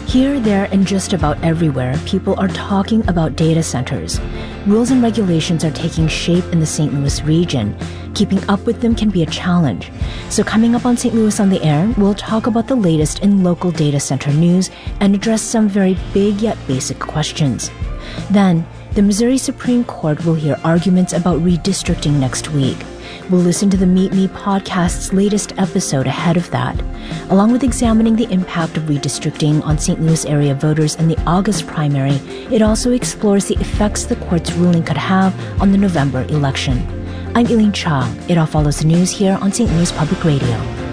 Here, there, and just about everywhere, people are talking about data centers. Rules and regulations are taking shape in the St. Louis region. Keeping up with them can be a challenge. So coming up on St. Louis on the Air, we'll talk about the latest in local data center news and address some very big yet basic questions. Then, the Missouri Supreme Court will hear arguments about redistricting next week. We'll listen to the Meet Me podcast's latest episode ahead of that. Along with examining the impact of redistricting on St. Louis area voters in the August primary, it also explores the effects the court's ruling could have on the November election. I'm Eileen Cha. It all follows the news here on St. Louis Public Radio.